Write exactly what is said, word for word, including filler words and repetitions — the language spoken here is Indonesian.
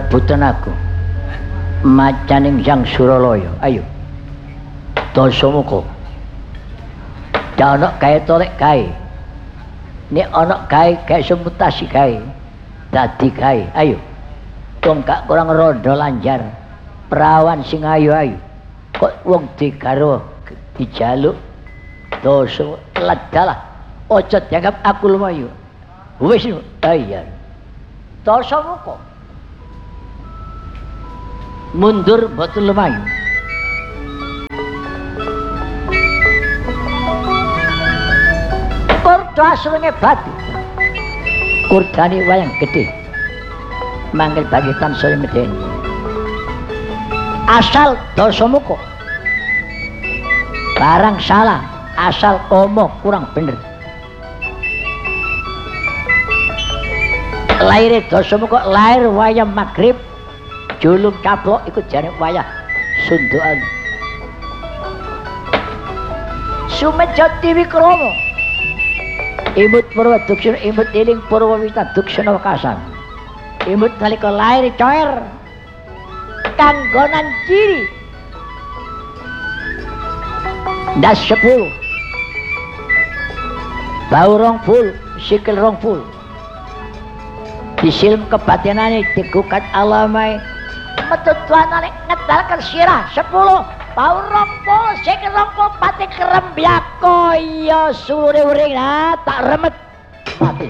rebutan aku macaning Sang Suralaya. Ayo Dasamuka dak ana gawe torek gawe nek ana gawe gawe semutasi gawe dadi gawe. Ayo wong gak kurang rondo lanjar perawan sing ayu-ayu kok wong digarwa dijaluk dosa ledalah aja dianggap aku lumayu wis iya Dasamuka mundur mboten lumayu. Kurdo asrunge batu kurdani wayang gede manggil bagi tansaya medeni asal Dasamuka barang salah asal komo kurang bener lahir Dasamuka lahir wayah maghrib julung cablok ikut jane wayah sundukan Sumejati Wikrama imut Purwa Duksana imut iling Purwawita Duksana Wekasan imut nalika lahir coer kanggonan ciri ndas sepuluh bau rong pul sikil rong pul disilm kebatinane digugat alamai metut tuanane ngedalkan sirah sepuluh bau rong pul sikil rong pul pati kerembyako iya sure uring tak remet